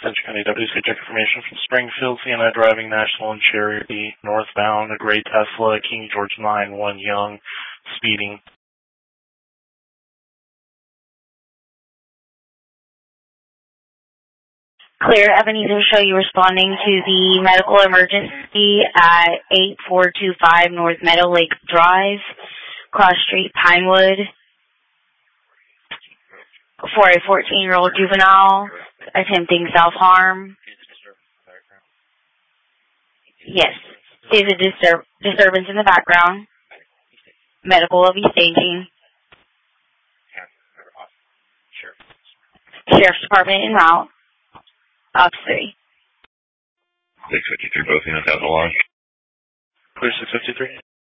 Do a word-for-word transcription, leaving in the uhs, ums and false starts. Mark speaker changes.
Speaker 1: Central County deputies could check information from Springfield, Sienna driving National and Cherokee, northbound, a gray Tesla, King George nine one Young, speeding.
Speaker 2: Clear. Ebenezer show you responding to the medical emergency at eight four two five North Meadow Lake Drive, Cross Street, Pinewood, for a fourteen-year-old juvenile attempting self-harm. Yes. There's a disturb- disturbance in the background. Medical will be staging. Sheriff's Department en route. Ops three.
Speaker 3: six fifty-three, both units out in the line.
Speaker 1: Clear six fifty-three.